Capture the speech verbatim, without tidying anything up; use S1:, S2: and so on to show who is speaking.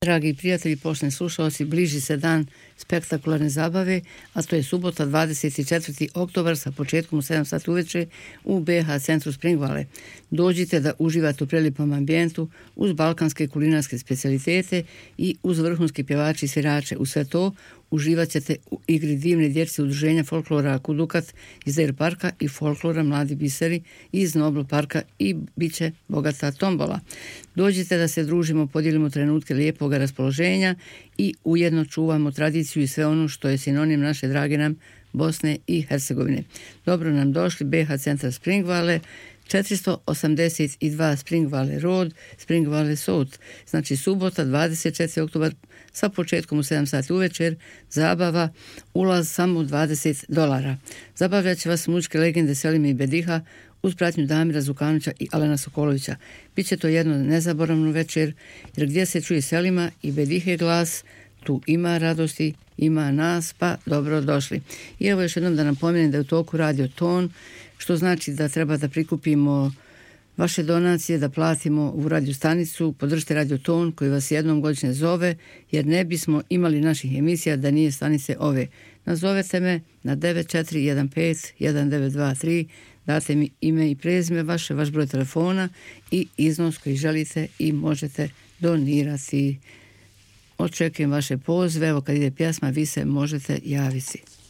S1: Dragi prijatelji, poštovani slušalci, bliži se dan spektakularne zabave, a to je subota dvadeset četvrti oktobar sa početkom u sedam sati uveče u B H centru Spring Valley. Dođite da uživate u prelijepom ambijentu uz balkanske kulinarske specijalitete i uz vrhunske pjevače i svirače. U sve to uživat ćete u igri divne djece udruženja folklora Kudukat iz Deer parka i folklora Mladi biseri iz Nobel parka i bit će bogata tombola. Dođite da se družimo, podijelimo trenutke lijepog raspoloženja i ujedno čuvamo tradiciju i sve ono što je sinonim naše drage nam Bosne i Hercegovine. Dobro nam došli B H centar Spring Valley, četiristo osamdeset dva Spring Valley Road, Spring Valley South. Znači subota dvadeset četvrti oktobar sa početkom u sedam sati uvečer, zabava, ulaz samo dvadeset dolara. Zabavljat će vas muzičke legende Selime i Bediha uz pratnju Damira Zukanovića i Alena Sokolovića. Biće to jedno nezaboravno večer, jer gdje se čuje Selima i Bedihe glas, tu ima radosti, ima nas, pa dobro došli. I evo još jednom da nam pomenem da je u toku Radio Ton, što znači da treba da prikupimo vaše donacije, da platimo u radio stanicu. Podržite Radio Ton koji vas jednom godišnje zove, jer ne bismo imali naših emisija da nije stanice ove. Nazovete me na devet četiri jedan pet jedan devet dva tri, date mi ime i prezime vaše, vaš broj telefona i iznos koji želite i možete donirati. Očekujem vaše pozive, evo kad ide pjesma vi se možete javiti.